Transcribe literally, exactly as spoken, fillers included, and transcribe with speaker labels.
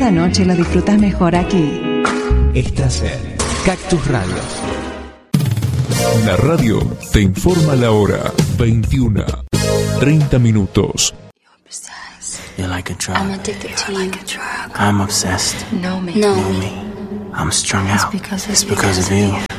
Speaker 1: cada noche lo disfrutas mejor aquí.
Speaker 2: Estás en Cactus Radio.
Speaker 3: La radio te informa la hora. veintiuna, treinta minutos.
Speaker 4: You're like a drug.
Speaker 5: I'm addicted to you.
Speaker 4: I'm obsessed.
Speaker 5: Know me.
Speaker 4: Know me. I'm strung out.
Speaker 5: It's because of
Speaker 4: It's
Speaker 5: you.
Speaker 4: because of you.